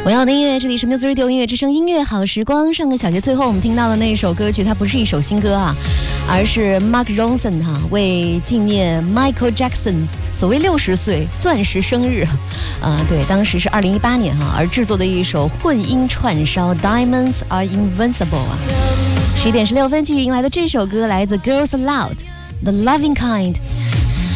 我要的音乐，这里是 Music Radio 音乐之声音乐好时光。上个小节最后我们听到的那一首歌曲，它不是一首新歌啊，而是 Mark Ronson 为纪念 Michael Jackson 所谓60岁钻石生日，对，当时是2018年而制作的一首混音串烧 Diamonds Are Invincible 11点16分继续迎来的这首歌来自 Girls Aloud The Loving Kind。